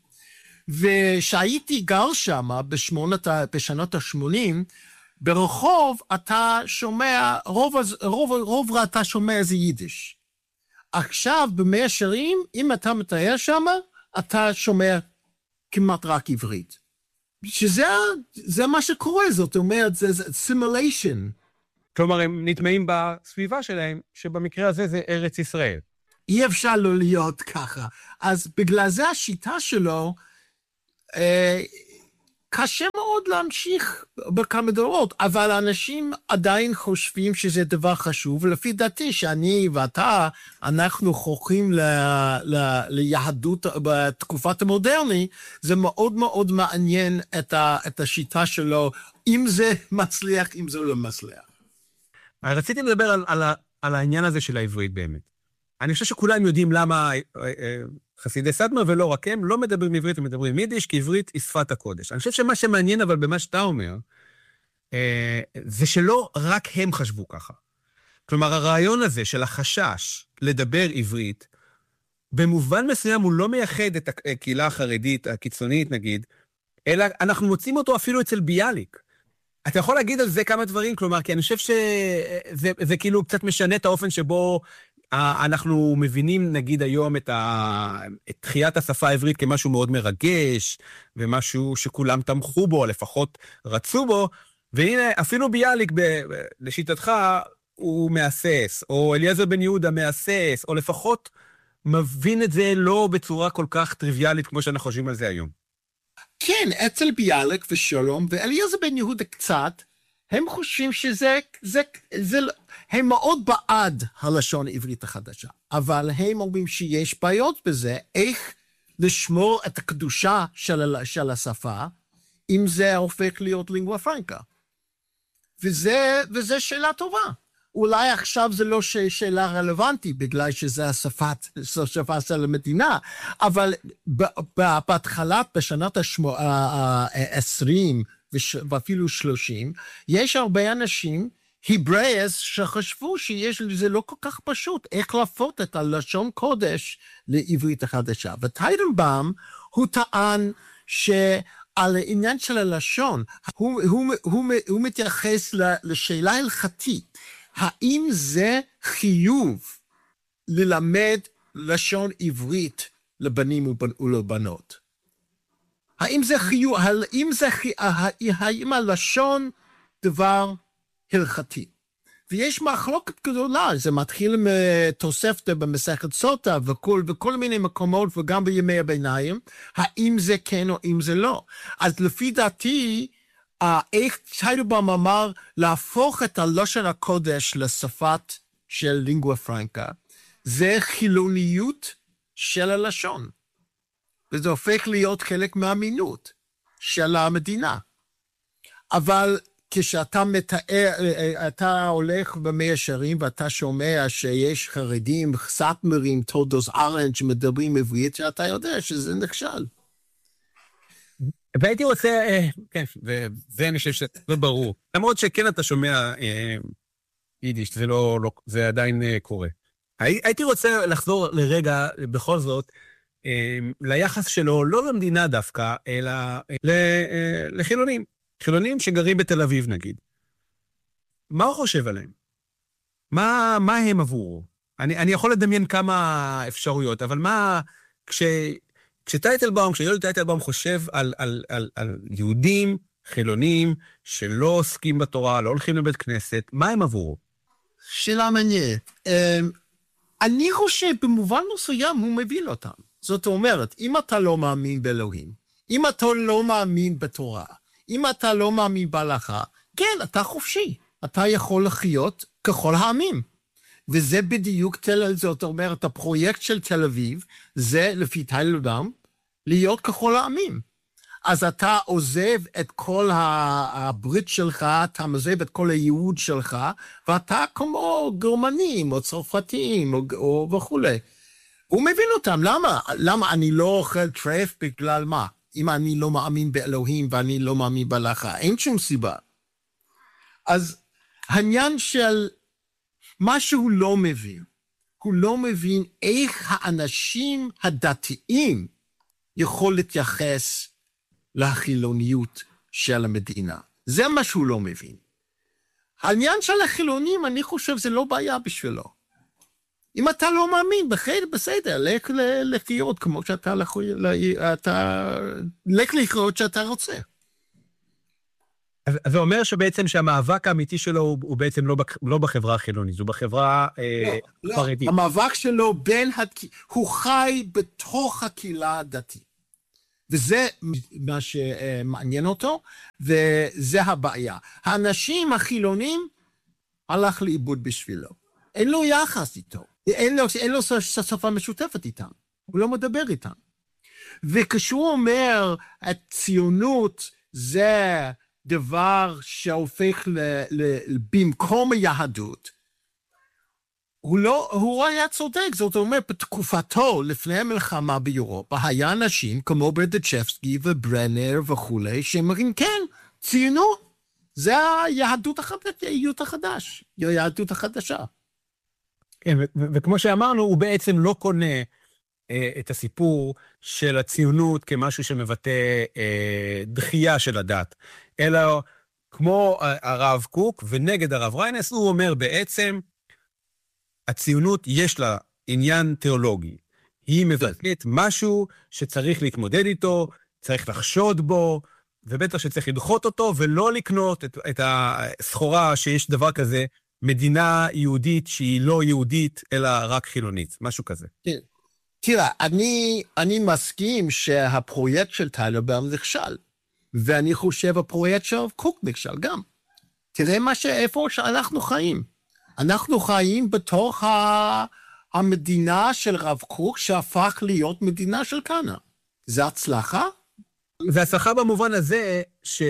ושהייתי גר שם בשמונת, בשנות ה-שמונים, ברחוב אתה שומע, רוב, רוב, רוב אתה שומע איזה יידיש. עכשיו במאה שערים, אם אתה מתאר שם, אתה שומע כמעט רק עברית. שזה זה מה שקורה, זאת אומרת, זה, זה simulation. כלומר, הם נטמעים בסביבה שלהם, שבמקרה הזה זה ארץ ישראל. אי אפשר לא להיות ככה. אז בגלל זה השיטה שלו, אה, קשה מאוד להמשיך בכמה דורות, אבל אנשים עדיין חושבים שזה דבר חשוב, ולפי דעתי שאני ואתה, אנחנו חוכים ל, ל, ליהדות בתקופת המודרני, זה מאוד מאוד מעניין את, ה, את השיטה שלו, אם זה מצליח, אם זה לא מצליח. רציתי לדבר על, על, על העניין הזה של העברית באמת. אני חושב שכולם יודעים למה חסידי סאטמר ולא רק הם לא מדברים עברית, הם מדברים יידיש, כי עברית היא שפת הקודש. אני חושב שמה שמעניין אבל במה שאתה אומר, זה שלא רק הם חשבו ככה. כלומר, הרעיון הזה של החשש לדבר עברית, במובן מסוים הוא לא מייחד את הקהילה החרדית, הקיצונית נגיד, אלא אנחנו מוצאים אותו אפילו אצל ביאליק. אתה יכול להגיד על זה כמה דברים, כלומר, כי אני חושב שזה זה כאילו קצת משנה את האופן שבו אנחנו מבינים, נגיד היום, את, ה... את תחיית השפה העברית כמשהו מאוד מרגש, ומשהו שכולם תמכו בו, לפחות רצו בו, והנה, אפילו ביאליק, ב... לשיטתך, הוא מאסס, או אליעזר בן יהודה מאסס, או לפחות מבין את זה לא בצורה כל כך טריוויאלית, כמו שאנחנו חושבים על זה היום. כן, אצל ביאליק ושלום, ואליעזר בן יהודה קצת, הם חושבים שזה, זה, זה, הם מאוד בעד הלשון העברית החדשה, אבל הם אומרים שיש בעיות בזה, איך לשמור את הקדושה של, של השפה, אם זה הופך להיות לינגואה פרנקה. וזה, וזה שאלה טובה. אולי עכשיו זה לא שאלה רלוונטית, בגלל שזה השפת, השפה של המדינה, אבל בהתחלה, בשנת ה-עשרים, ואפילו שלושים, יש הרבה אנשים, היברייס, שחשבו שיש לזה לא כל כך פשוט, איך להפוך את הלשון קודש לעברית החדשה. וטייטנבאום, הוא טען שעל העניין של הלשון, הוא, הוא, הוא, הוא מתייחס לשאלה הלכתית, האם זה חיוב ללמד לשון עברית לבנים ולבנות? האם זה חיוב, האם זה, האם הלשון דבר הלכתי? ויש מחלוקת גדולה, זה מתחיל מתוספתא במסכת סוטה וכל, וכל מיני מקומות וגם בימי הביניים, האם זה כן או אם זה לא. אז לפי דעתי, איך טייטנבאום אמר להפוך את הלשון הקודש לשפת של לינגואה פרנקה, זה חילוניות של הלשון. וזה הופך להיות חלק מהאמינות של המדינה. אבל כשאתה מתאר, אתה הולך במאה שערים ואתה שומע שיש חרדים, סאטמרים, תולדוס ארנג' מדברים עברית, שאתה יודע שזה נכשל. והייתי רוצה, כן, וזה אני חושב שזה ברור. למרות שכן אתה שומע יידיש, זה לא, זה עדיין קורה. הייתי רוצה לחזור לרגע, בכל זאת, ליחס שלו, לא למדינה דווקא, אלא לחילונים. חילונים שגרים בתל אביב, נגיד. מה הוא חושב עליהם? מה, מה הם עבורו? אני, אני יכול לדמיין כמה אפשרויות, אבל מה, כש, כשטייטנבאום, כשיולי טייטנבאום חושב על, על, על, על יהודים, חילונים, שלא עוסקים בתורה, לא הולכים לבית כנסת, מה הם עבורו? שאלה מעניינת. אני חושב, במובן מסוים, הוא מבין אותם. זאת אומרת, אם אתה לא מאמין באלוהים, אם אתה לא מאמין בתורה, אם אתה לא מאמין בהלכה, כן, אתה חופשי. אתה יכול לחיות ככל העמים. וזה בדיוק, זאת אומרת, הפרויקט של תל אביב, זה לפי טייטנבאום, להיות ככל העמים. אז אתה עוזב את כל הברית שלך, אתה עוזב את כל הייעוד שלך, ואתה כמו גרמנים או צרפתים או, או וכו'. הוא מבין אותם, למה? למה אני לא אוכל טרף בגלל מה? אם אני לא מאמין באלוהים ואני לא מאמין בהלכה, אין שום סיבה. אז העניין של מה שהוא לא מבין, הוא לא מבין איך האנשים הדתיים יכול להתייחס לחילוניות של המדינה. זה מה שהוא לא מבין. העניין של החילונים, אני חושב, זה לא בעיה בשבילו. אם אתה לא מאמין, בסדר, בסדר, לך לחיות כמו שאתה, אתה, לך לחיות שאתה רוצה. אז זה אומר שבעצם שהמאבק האמיתי שלו הוא, הוא בעצם לא, לא בחברה החילונית, הוא בחברה לא, אה, פרדית. לא, המאבק שלו בין, הוא חי בתוך הקהילה הדתית. וזה מה שמעניין אותו, וזה הבעיה. האנשים החילונים הלך לאיבוד בשבילו. אין לו יחס איתו. אין לו, אין לו שפה משותפת איתם. הוא לא מדבר איתם. וכשהוא אומר, הציונות זה דבר שהופך ל, ל, במקום היהדות, הוא לא, הוא היה צודק, זאת אומרת, בתקופתו, לפני המלחמה באירופה, היה אנשים כמו ברדיצ'בסקי וברנר וכולי, שאומרים, כן, ציונות, זה היהדות החדש, החדש, היהדות החדשה. כן, וכמו שאמרנו, הוא בעצם לא קונה אה, את הסיפור של הציונות כמשהו שמבטא אה, דחייה של הדת, אלא כמו הרב קוק ונגד הרב ריינס, הוא אומר בעצם, הציונות יש לה עניין תיאולוגי. היא מבטאת משהו שצריך להתמודד איתו, צריך לחשוד בו, ובטח שצריך לדחות אותו, ולא לקנות את, את הסחורה שיש דבר כזה, מדינה יהודית שהיא לא יהודית, אלא רק חילונית, משהו כזה. תראה, אני, אני מסכים שהפרויקט של טיילרבאום נכשל, ואני חושב הפרויקט של קוק נכשל גם. תראה מה שאיפה שאנחנו חיים. אנחנו חיים בתוך המדינה של רב קוק, שהפך להיות מדינה של קאנה. זה הצלחה? זה הצלחה במובן הזה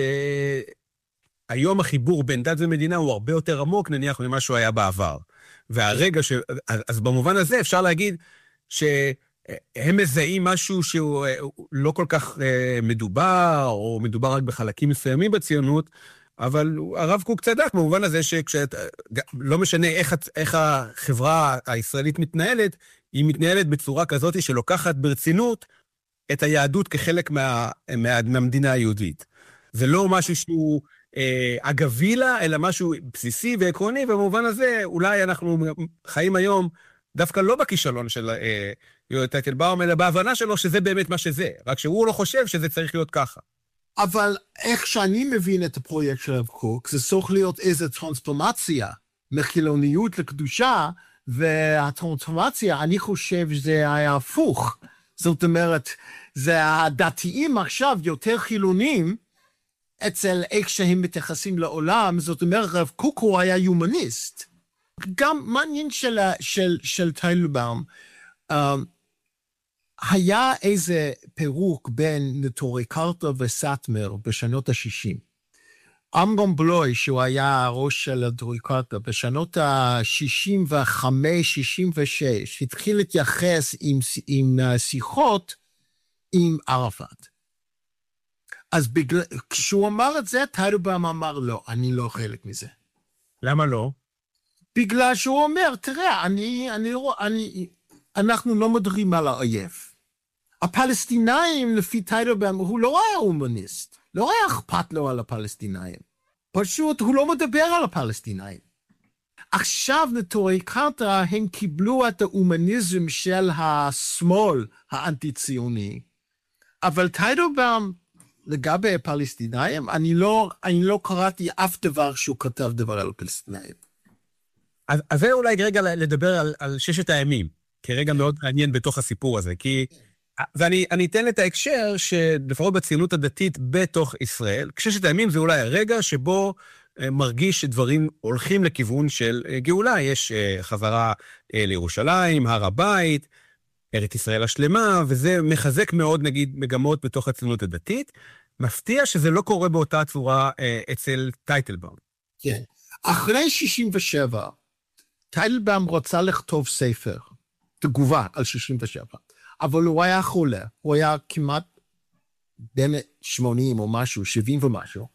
שהיום החיבור בין דת ומדינה הוא הרבה יותר עמוק, נניח, ממה שהוא היה בעבר. והרגע ש... אז במובן הזה אפשר להגיד שהם מזהים משהו שהוא לא כל כך מדובר, או מדובר רק בחלקים מסוימים בציונות, אבל הרב קוק צדק במובן הזה שלא משנה איך, איך החברה הישראלית מתנהלת, היא מתנהלת בצורה כזאת שלוקחת ברצינות את היהדות כחלק מה, מה, מהמדינה היהודית. זה לא משהו שהוא אה, אגבי לה, אלא משהו בסיסי ועקרוני, ובמובן הזה אולי אנחנו חיים היום דווקא לא בכישלון של אה, יהודה טייטלבאום, אלא בהבנה שלו שזה באמת מה שזה, רק שהוא לא חושב שזה צריך להיות ככה. אבל איך שאני מבין את הפרויקט של הרב קוק, זה צריך להיות איזו טרנספורמציה מחילוניות לקדושה, והטרנספורמציה, אני חושב שזה היה הפוך. זאת אומרת, זה הדתיים עכשיו יותר חילונים, אצל איך שהם מתייחסים לעולם, זאת אומרת, הרב קוק הוא היה יומניסט. גם מעניין של, של, של טיילרבאום, um, היה איזה פירוק בין נטורי קרתא וסאטמר בשנות ה-שישים. אמנון בלוי, שהוא היה ראש של נטורי קרתא, בשנות ה-שישים וחמש שישים ושש, התחיל להתייחס עם, עם שיחות עם ערפאת. אז בגלל, כשהוא אמר את זה, טיילרבאום אמר לא, אני לא חלק מזה. למה לא? בגלל שהוא אומר, תראה, אני, אני, אני, אנחנו לא מדברים על האויב. הפלסטינאים, לפי טיילרבאום, הוא לא היה הומניסט, לא היה אכפת לו על הפלסטינאים. פשוט, הוא לא מדבר על הפלסטינאים. עכשיו, נטורי קרתא, הם קיבלו את ההומניזם של השמאל האנטי-ציוני, אבל טיילרבאום, לגבי הפלסטינאים, אני לא, אני לא קראתי אף דבר שהוא כתב דבר על הפלסטינאים. אז, אז זה אולי רגע לדבר על, על ששת הימים, כרגע מאוד מעניין בתוך הסיפור הזה, כי, ואני אני אתן את ההקשר שלפחות בציונות הדתית בתוך ישראל, ששת הימים זה אולי הרגע שבו מרגיש שדברים הולכים לכיוון של גאולה, יש חזרה לירושלים, הר הבית, ארץ ישראל השלמה, וזה מחזק מאוד, נגיד, מגמות בתוך הציונות הדתית. מפתיע שזה לא קורה באותה צורה אה, אצל טייטלבאום. כן. אחרי שישים ושבע, טייטלבאום רוצה לכתוב ספר, תגובה על שישים ושבע, אבל הוא היה חולה, הוא היה כמעט בין שמונים או משהו, שבעים ומשהו,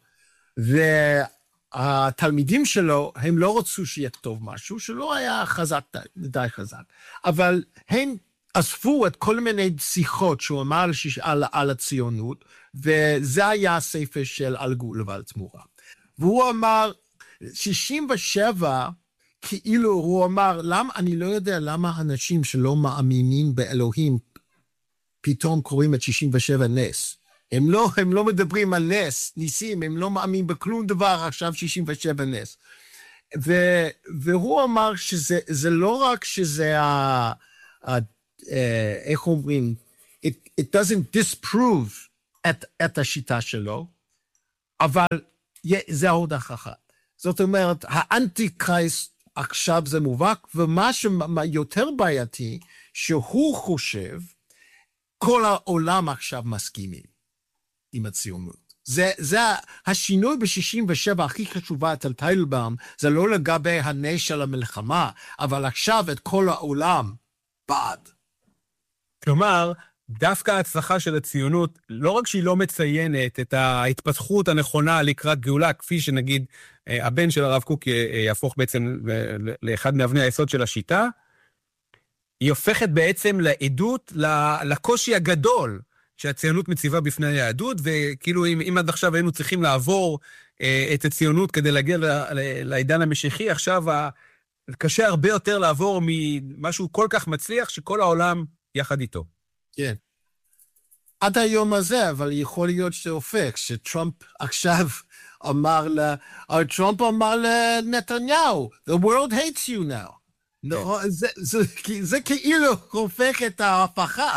והתלמידים שלו, הם לא רצו שיכתוב משהו, שלא היה חזק, די חזק, אבל הם אספו את כל מיני שיחות שהוא אמר על, על, על הציונות, וזה היה הספר של על גאולה ועל תמורה. והוא אמר, שישים ושבע, כאילו הוא אמר, למה, אני לא יודע למה אנשים שלא מאמינים באלוהים, פתאום קוראים את שישים ושבע נס. הם לא, הם לא מדברים על נס, ניסים, הם לא מאמינים בכלום דבר, עכשיו שישים ושבע נס. ו, והוא אמר שזה, זה לא רק שזה ה... ה איך אומרים, it, it doesn't disprove את, את השיטה שלו, אבל זה עוד אחת. זאת אומרת, האנטי-קרייסט עכשיו זה מובהק, ומה שיותר בעייתי, שהוא חושב, כל העולם עכשיו מסכימים עם הציונות. זה, זה השינוי ב-שישים ושבע הכי חשובה אצל טייטלבאום, זה לא לגבי הנס של המלחמה, אבל עכשיו את כל העולם בעד. כלומר, דווקא ההצלחה של הציונות, לא רק שהיא לא מציינת את ההתפתחות הנכונה לקראת גאולה, כפי שנגיד הבן של הרב קוק יהפוך בעצם לאחד מאבני היסוד של השיטה, היא הופכת בעצם לעדות לקושי הגדול שהציונות מציבה בפני היהדות, וכאילו אם, אם עד עכשיו היינו צריכים לעבור את הציונות כדי להגיע לעידן המשיחי, עכשיו קשה הרבה יותר לעבור ממשהו כל כך מצליח שכל העולם יחד איתו. כן. עד היום הזה, אבל יכול להיות שזה הופך, שטראמפ עכשיו אמר ל... טראמפ אמר לנתניהו, the world hates you now. לא, זה, זה, זה כאילו הופך את ההפכה.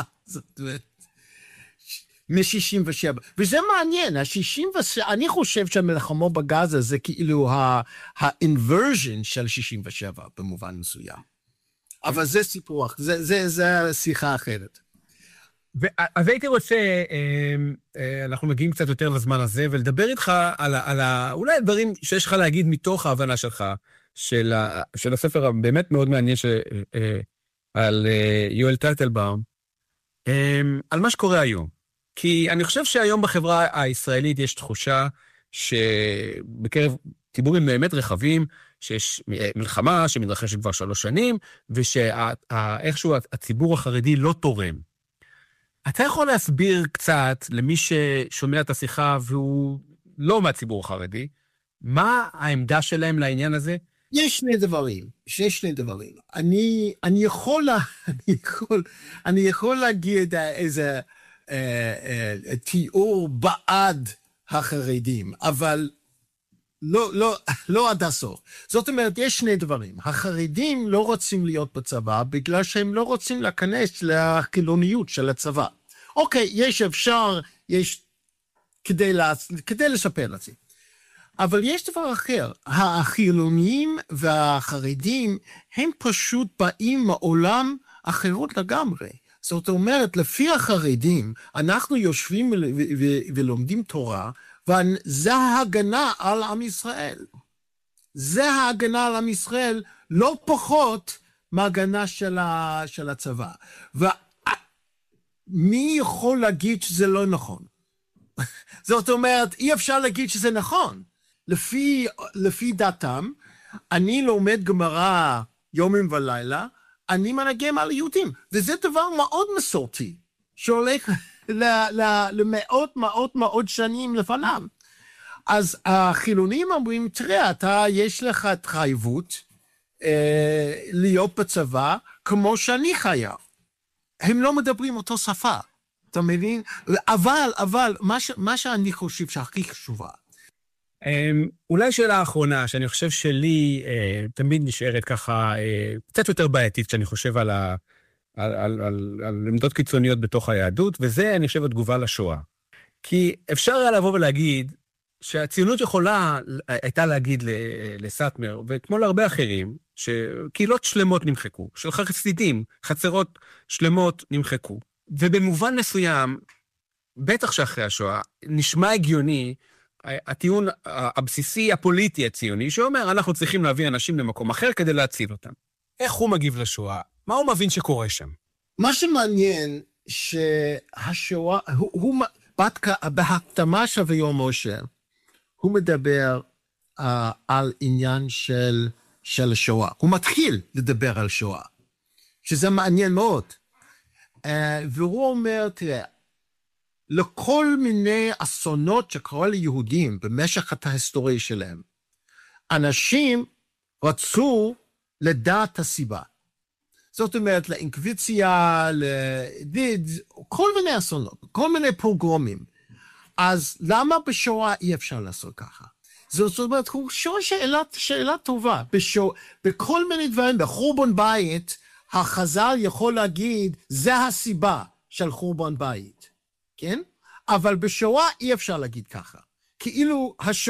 מ-שישים ושבע. וזה מעניין, ה-שישים ושבע, אני חושב שהמלחמה בגזה זה כאילו ה-inversion של שישים ושבע במובן מסוים. אבל זה סיפור, זה, זה, זה שיחה אחרת. אז הייתי רוצה, אנחנו מגיעים קצת יותר לזמן הזה, ולדבר איתך על, על ה, אולי הדברים שיש לך להגיד מתוך ההבנה שלך, של, ה, של הספר הבאמת מאוד מעניין, ש, על יואל טייטלבאום, על מה שקורה היום. כי אני חושב שהיום בחברה הישראלית יש תחושה שבקרב ציבורים באמת רחבים, שיש מלחמה שמתרחשת כבר שלוש שנים, ושאיכשהו הציבור החרדי לא תורם. אתה יכול להסביר קצת למי ששומע את השיחה והוא לא מהציבור החרדי, מה העמדה שלהם לעניין הזה? יש שני דברים, יש שני דברים. אני, אני יכול, אני יכול, אני יכול להגיד איזה אה, אה, תיאור בעד החרדים, אבל לא, לא, לא עד הסוף. זאת אומרת, יש שני דברים. החרדים לא רוצים להיות בצבא, בגלל שהם לא רוצים להיכנס לחילוניות של הצבא. אוקיי, יש אפשר, יש כדי, לה, כדי לספר לזה. אבל יש דבר אחר. החילונים והחרדים, הם פשוט באים מעולם אחרות לגמרי. זאת אומרת, לפי החרדים, אנחנו יושבים ולומדים תורה, וזה ההגנה על עם ישראל. זה ההגנה על עם ישראל, לא פחות מההגנה של, ה, של הצבא. ומי יכול להגיד שזה לא נכון? זאת אומרת, אי אפשר להגיד שזה נכון. לפי, לפי דעתם, אני לומד גמרא יומים ולילה, אני מנגן על יהודים. וזה דבר מאוד מסורתי, שהולך למאות מאות מאות שנים לפניו. אז החילונים אומרים, תראה, אתה, יש לך התחייבות אה, להיות בצבא כמו שאני חייב. הם לא מדברים אותו שפה, אתה מבין? אבל, אבל, מה, ש, מה שאני חושב שהכי חשובה. אולי שאלה האחרונה, שאני חושב שלי אה, תמיד נשארת ככה, אה, קצת יותר בעייתית, כשאני חושב על ה... על, על, על, על עמדות קיצוניות בתוך היהדות, וזה, אני חושב, התגובה לשואה. כי אפשר היה לבוא ולהגיד שהציונות יכולה, הייתה להגיד לסאטמר, וכמו להרבה אחרים, שקהילות שלמות נמחקו, של חסידים, חצרות שלמות נמחקו. ובמובן מסוים, בטח שאחרי השואה, נשמע הגיוני, הטיעון הבסיסי הפוליטי הציוני, שאומר, אנחנו צריכים להביא אנשים למקום אחר כדי להציל אותם. איך הוא מגיב לשואה? מה הוא מבין שקורה שם? מה שמעניין, שהשואה, הוא, הוא בהקדמה של ויום משה, הוא מדבר uh, על עניין של, של שואה. הוא מתחיל לדבר על שואה, שזה מעניין מאוד. Uh, והוא אומר, תראה, לכל מיני אסונות שקרו ליהודים במשך ההיסטוריה שלהם, אנשים רצו לדעת הסיבה. זאת אומרת, לאינקוויציה, לדיד, כל מיני אסונות, כל מיני פוגרומים. אז למה בשואה אי אפשר לעשות ככה? זאת אומרת, הוא שואל שאלה, שאלה טובה. בשוא, בכל מיני דברים, בחורבן בית, החז"ל יכול להגיד, זה הסיבה של חורבן בית. כן? אבל בשואה אי אפשר להגיד ככה. כאילו השואה